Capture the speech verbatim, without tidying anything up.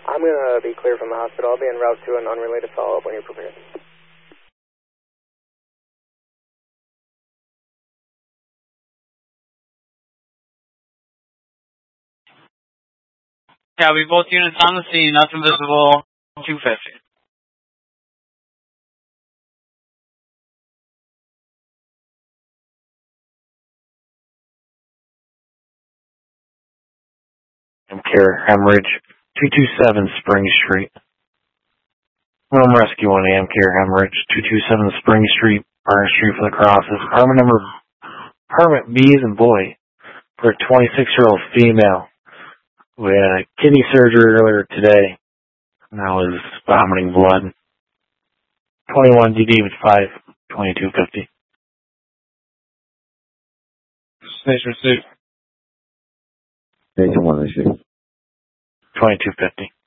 I'm going to be clear from the hospital. I'll be en route to an unrelated follow-up when you're prepared. Yeah, we both units on the scene. Nothing visible. two fifty. Amcare Hemorrhage, two two seven Spring Street. Rome Rescue one, Amcare Hemorrhage, two two seven Spring Street, Burn Street for the Crosses. Apartment number, apartment B as in boy, for a twenty-six-year-old female who had a kidney surgery earlier today. Now is vomiting blood. twenty-one D David five, twenty-two fifty. Station received. Station one issue. twenty-two fifty.